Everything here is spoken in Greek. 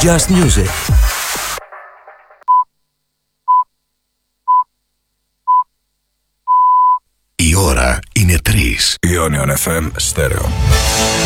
Just Music. Η ώρα είναι 3. Ionian FM Stereo.